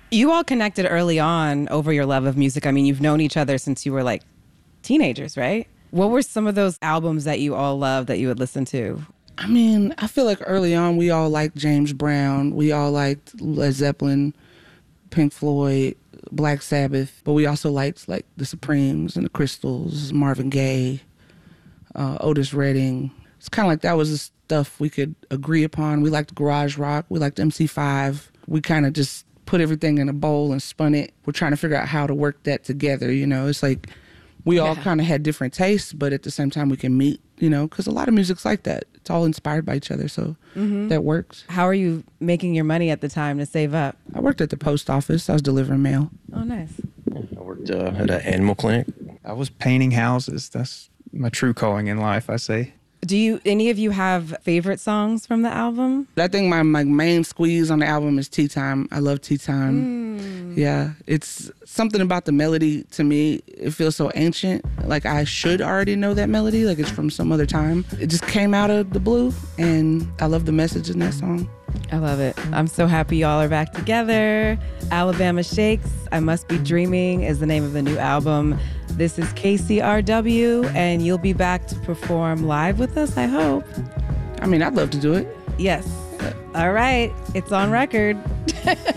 You all connected early on over your love of music. I mean, you've known each other since you were like teenagers, right? What were some of those albums that you all loved that you would listen to? I mean, I feel like early on we all liked James Brown. We all liked Led Zeppelin, Pink Floyd, Black Sabbath. But we also liked like the Supremes and the Crystals, Marvin Gaye, Otis Redding. It's kind of like that was the stuff we could agree upon. We liked garage rock. We liked MC5. We kind of just put everything in a bowl and spun it. We're trying to figure out how to work that together, you know? It's like we all kind of had different tastes, but at the same time we can meet, you know, because a lot of music's like that. It's all inspired by each other, so that works. How are you making your money at the time to save up? I worked at the post office. I was delivering mail. Oh, nice. I worked at an animal clinic. I was painting houses. That's my true calling in life, I say. Do any of you have favorite songs from the album? I think my main squeeze on the album is Tea Time. I love Tea Time. Yeah, it's something about the melody to me. It feels so ancient. Like I should already know that melody. Like it's from some other time. It just came out of the blue, and I love the message in that song. I love it. I'm so happy y'all are back together. Alabama Shakes, I Must Be Dreaming is the name of the new album. This is KCRW, and you'll be back to perform live with us, I hope. I mean, I'd love to do it. Yes. All right. It's on record.